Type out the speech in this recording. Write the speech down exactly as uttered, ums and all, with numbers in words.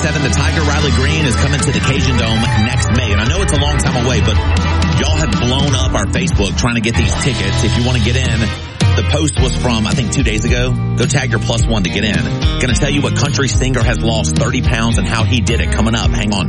seven, the Tiger Riley Green is coming to the Cajun Dome next May. And I know it's a long time away, but y'all have blown up our Facebook trying to get these tickets. If you want to get in, the post was from, I think, two days ago. Go tag your plus one to get in. Going to tell you what country singer has lost thirty pounds and how he did it coming up. Hang on.